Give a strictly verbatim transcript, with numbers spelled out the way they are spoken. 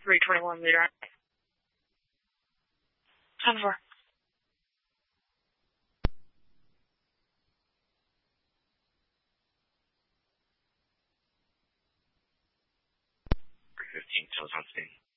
three twenty-one leader. ten four. fifteen, Tails on scene.